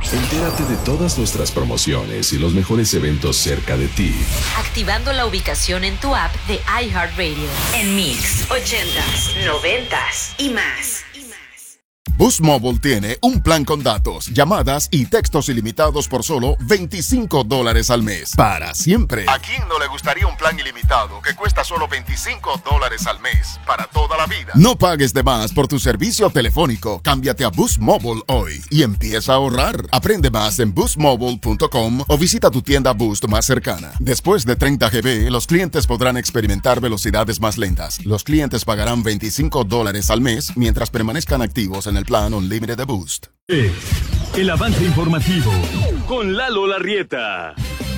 Entérate de todas nuestras promociones y los mejores eventos cerca de ti, activando la ubicación en tu app de iHeartRadio. En Mix, 80s, 90s y más. Boost Mobile tiene un plan con datos, llamadas y textos ilimitados por solo $25 al mes. Para siempre. ¿A quién no le gustaría un plan ilimitado que cuesta solo $25 al mes? Para toda la vida. No pagues de más por tu servicio telefónico. Cámbiate a Boost Mobile hoy y empieza a ahorrar. Aprende más en boostmobile.com o visita tu tienda Boost más cercana. Después de 30 GB, los clientes podrán experimentar velocidades más lentas. Los clientes pagarán $25 al mes mientras permanezcan activos en el plan Unlimited de Boost. El avance informativo con Lalo Larrieta.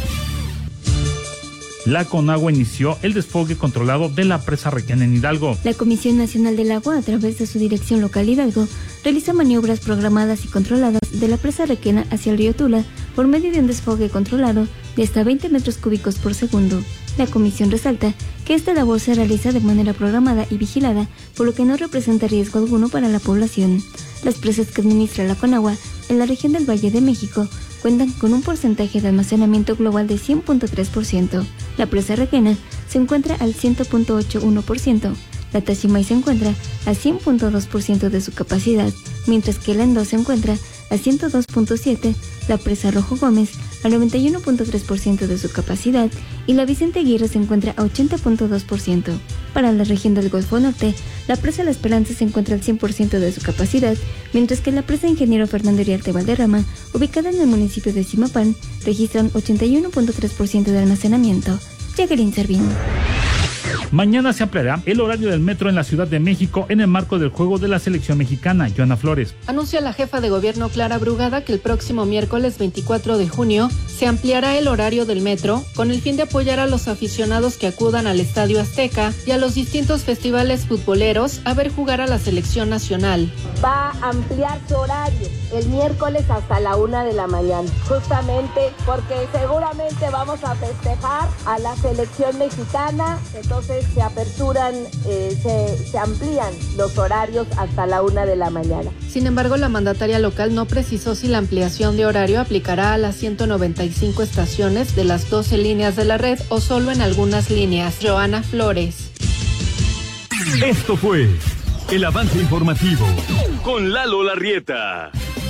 La Conagua inició el desfogue controlado de la presa Requena en Hidalgo. La Comisión Nacional del Agua, a través de su dirección local Hidalgo, realiza maniobras programadas y controladas de la presa Requena hacia el río Tula por medio de un desfogue controlado de hasta 20 metros cúbicos por segundo. La comisión resalta que esta labor se realiza de manera programada y vigilada, por lo que no representa riesgo alguno para la población. Las presas que administra la Conagua en la región del Valle de México cuentan con un porcentaje de almacenamiento global de 100.3%. La presa Requena se encuentra al 100.81%. La Tachimay se encuentra a 100.2% de su capacidad, mientras que la Endo se encuentra a 102.7%, la presa Rojo Gómez a 91.3% de su capacidad y la Vicente Aguirre se encuentra a 80.2%. Para la región del Golfo Norte, la presa La Esperanza se encuentra al 100% de su capacidad, mientras que la presa Ingeniero Fernando Iriarte Valderrama, ubicada en el municipio de Zimapán, registran 81.3% de almacenamiento. Jacqueline Servín. Mañana se ampliará el horario del metro en la Ciudad de México en el marco del juego de la selección mexicana. Joana Flores. Anuncia la jefa de gobierno Clara Brugada que el próximo miércoles 24 de junio se ampliará el horario del metro con el fin de apoyar a los aficionados que acudan al Estadio Azteca y a los distintos festivales futboleros a ver jugar a la selección nacional. Va a ampliar su horario el miércoles hasta la 1 de la mañana, justamente porque seguramente vamos a festejar a la selección mexicana, entonces se aperturan, se amplían los horarios hasta la 1 de la mañana. Sin embargo, la mandataria local no precisó si la ampliación de horario aplicará a las 195 estaciones de las 12 líneas de la red o solo en algunas líneas. Joana Flores. Esto fue el avance informativo con Lalo Larrieta.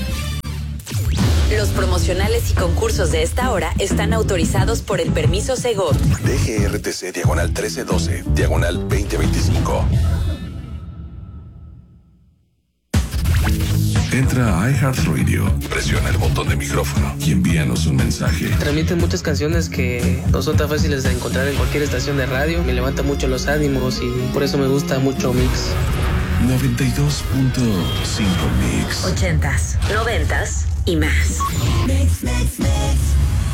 Los promocionales y concursos de esta hora están autorizados por el permiso Segov. DGRTC /1312, /2025. Entra a iHeartRadio, presiona el botón de micrófono y envíanos un mensaje. Transmiten muchas canciones que no son tan fáciles de encontrar en cualquier estación de radio. Me levanta mucho los ánimos y por eso me gusta mucho Mix. 92.5 Mix. 80s, 90s y más. Mix.